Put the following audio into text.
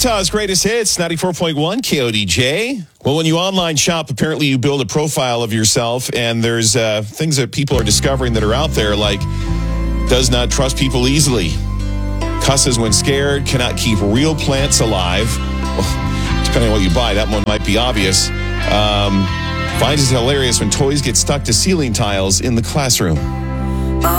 Utah's greatest hits, 94.1 KODJ. Well, when you online shop, apparently you build a profile of yourself, and there's things that people are discovering that are out there, like does not trust people easily, cusses when scared, cannot keep real plants alive. Well, depending on what you buy, that one might be obvious. Finds it hilarious when toys get stuck to ceiling tiles in the classroom.